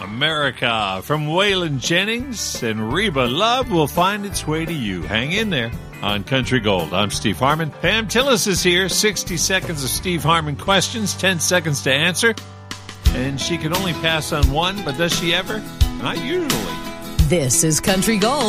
America from Waylon Jennings, and Reba Love will find its way to you. Hang in there on Country Gold. I'm Steve Harmon. Pam Tillis is here. 60 seconds of Steve Harmon questions, 10 seconds to answer. And she can only pass on one, but does she ever? Not usually. This is Country Gold.